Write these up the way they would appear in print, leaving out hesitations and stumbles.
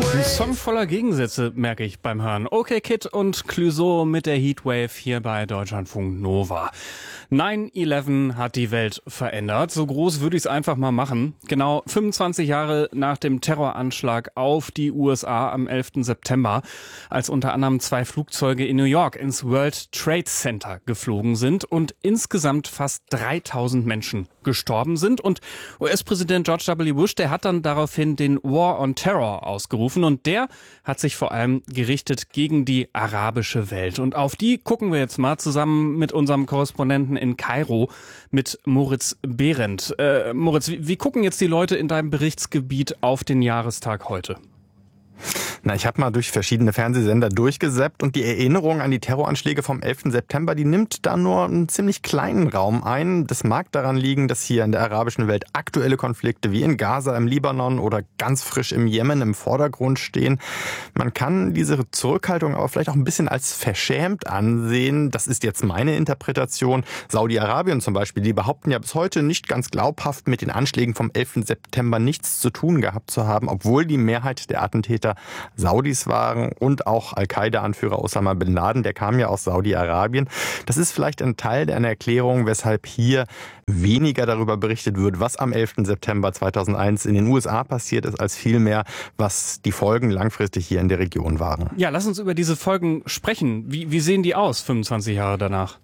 Ein Song voller Gegensätze, merke ich beim Hören. Okay Kid und Clouseau mit der Heatwave hier bei Deutschlandfunk Nova. 9/11 hat die Welt verändert. So groß würde ich es einfach mal machen. Genau 25 Jahre nach dem Terroranschlag auf die USA am 11. September, als unter anderem 2 Flugzeuge in New York ins World Trade Center geflogen sind und insgesamt fast 3000 Menschen gestorben sind. Und US-Präsident George W. Bush, der hat dann daraufhin den War on Terror ausgerufen und der hat sich vor allem gerichtet gegen die arabische Welt. Und auf die gucken wir jetzt mal zusammen mit unserem Korrespondenten in Kairo, mit Moritz Behrendt. Moritz, wie gucken jetzt die Leute in deinem Berichtsgebiet auf den Jahrestag heute? Na, ich habe mal durch verschiedene Fernsehsender durchgesäppt und die Erinnerung an die Terroranschläge vom 11. September, die nimmt da nur einen ziemlich kleinen Raum ein. Das mag daran liegen, dass hier in der arabischen Welt aktuelle Konflikte wie in Gaza, im Libanon oder ganz frisch im Jemen im Vordergrund stehen. Man kann diese Zurückhaltung aber vielleicht auch ein bisschen als verschämt ansehen. Das ist jetzt meine Interpretation. Saudi-Arabien zum Beispiel, die behaupten ja bis heute nicht ganz glaubhaft mit den Anschlägen vom 11. September nichts zu tun gehabt zu haben, obwohl die Mehrheit der Attentäter Saudis waren und auch Al-Qaida-Anführer Osama Bin Laden, der kam ja aus Saudi-Arabien. Das ist vielleicht ein Teil der Erklärung, weshalb hier weniger darüber berichtet wird, was am 11. September 2001 in den USA passiert ist, als vielmehr, was die Folgen langfristig hier in der Region waren. Ja, lass uns über diese Folgen sprechen. Wie sehen die aus, 25 Jahre danach?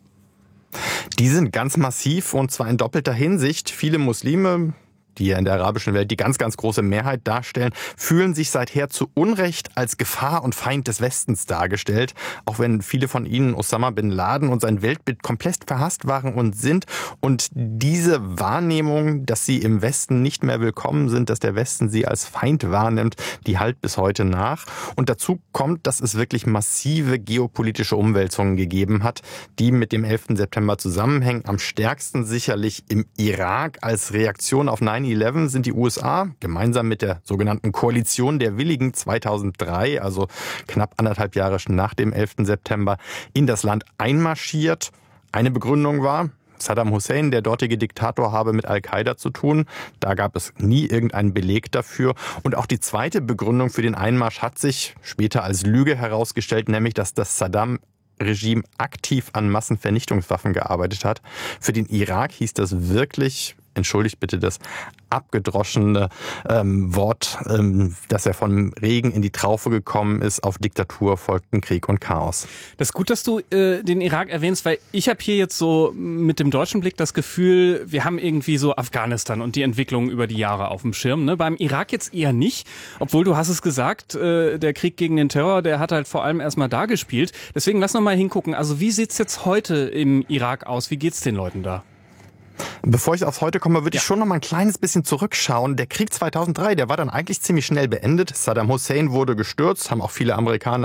Die sind ganz massiv und zwar in doppelter Hinsicht. Viele Muslime, die ja in der arabischen Welt die ganz, ganz große Mehrheit darstellen, fühlen sich seither zu Unrecht als Gefahr und Feind des Westens dargestellt. Auch wenn viele von ihnen Osama Bin Laden und sein Weltbild komplett verhasst waren und sind. Und diese Wahrnehmung, dass sie im Westen nicht mehr willkommen sind, dass der Westen sie als Feind wahrnimmt, die hallt bis heute nach. Und dazu kommt, dass es wirklich massive geopolitische Umwälzungen gegeben hat, die mit dem 11. September zusammenhängen. Am stärksten sicherlich im Irak als Reaktion auf 9/11 sind die USA gemeinsam mit der sogenannten Koalition der Willigen 2003, also knapp 1,5 Jahre nach dem 11. September, in das Land einmarschiert. Eine Begründung war, Saddam Hussein, der dortige Diktator, habe mit Al-Qaida zu tun. Da gab es nie irgendeinen Beleg dafür. Und auch die zweite Begründung für den Einmarsch hat sich später als Lüge herausgestellt, nämlich dass das Saddam-Regime aktiv an Massenvernichtungswaffen gearbeitet hat. Für den Irak hieß das wirklich, entschuldigt bitte das abgedroschene Wort, dass er vom Regen in die Traufe gekommen ist. Auf Diktatur folgten Krieg und Chaos. Das ist gut, dass du den Irak erwähnst, weil ich habe hier jetzt so mit dem deutschen Blick das Gefühl, wir haben irgendwie so Afghanistan und die Entwicklung über die Jahre auf dem Schirm. Ne? Beim Irak jetzt eher nicht, obwohl du hast es gesagt, der Krieg gegen den Terror, der hat halt vor allem erstmal da gespielt. Deswegen lass noch mal hingucken. Also wie sieht's jetzt heute im Irak aus? Wie geht's den Leuten da? Bevor ich aufs Heute komme, würde ich schon noch mal ein kleines bisschen zurückschauen. Der Krieg 2003, der war dann eigentlich ziemlich schnell beendet. Saddam Hussein wurde gestürzt, haben auch viele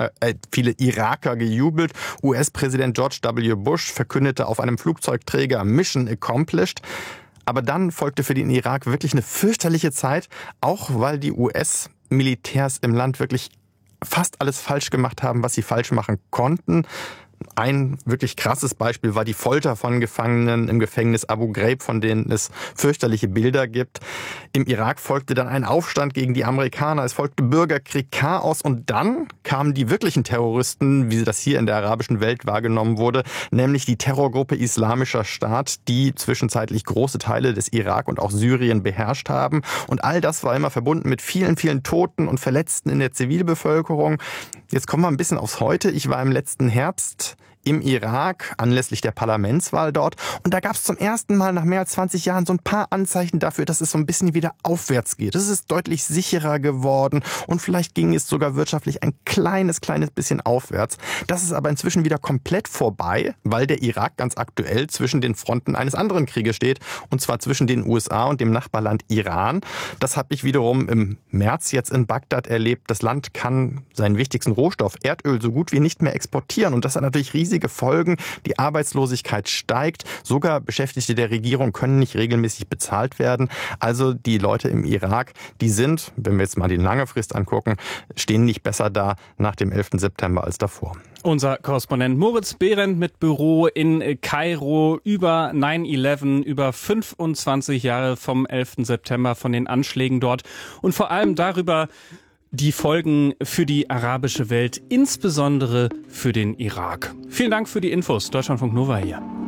Iraker gejubelt. US-Präsident George W. Bush verkündete auf einem Flugzeugträger Mission accomplished. Aber dann folgte für den Irak wirklich eine fürchterliche Zeit, auch weil die US-Militärs im Land wirklich fast alles falsch gemacht haben, was sie falsch machen konnten. Ein wirklich krasses Beispiel war die Folter von Gefangenen im Gefängnis Abu Ghraib, von denen es fürchterliche Bilder gibt. Im Irak folgte dann ein Aufstand gegen die Amerikaner, es folgte Bürgerkrieg, Chaos und dann kamen die wirklichen Terroristen, wie das hier in der arabischen Welt wahrgenommen wurde, nämlich die Terrorgruppe Islamischer Staat, die zwischenzeitlich große Teile des Irak und auch Syrien beherrscht haben. Und all das war immer verbunden mit vielen, vielen Toten und Verletzten in der Zivilbevölkerung. Jetzt kommen wir ein bisschen aufs Heute. Ich war im letzten Herbst im Irak anlässlich der Parlamentswahl dort und da gab es zum ersten Mal nach mehr als 20 Jahren so ein paar Anzeichen dafür, dass es so ein bisschen wieder aufwärts geht. Es ist deutlich sicherer geworden und vielleicht ging es sogar wirtschaftlich ein kleines bisschen aufwärts. Das ist aber inzwischen wieder komplett vorbei, weil der Irak ganz aktuell zwischen den Fronten eines anderen Krieges steht und zwar zwischen den USA und dem Nachbarland Iran. Das habe ich wiederum im März jetzt in Bagdad erlebt. Das Land kann seinen wichtigsten Rohstoff, Erdöl, so gut wie nicht mehr exportieren und das hat natürlich riesige Folgen. Die Arbeitslosigkeit steigt. Sogar Beschäftigte der Regierung können nicht regelmäßig bezahlt werden. Also die Leute im Irak, die sind, wenn wir jetzt mal die lange Frist angucken, stehen nicht besser da nach dem 11. September als davor. Unser Korrespondent Moritz Behrendt mit Büro in Kairo über 9/11, über 25 Jahre vom 11. September, von den Anschlägen dort und vor allem darüber, die Folgen für die arabische Welt, insbesondere für den Irak. Vielen Dank für die Infos. Deutschlandfunk Nova hier.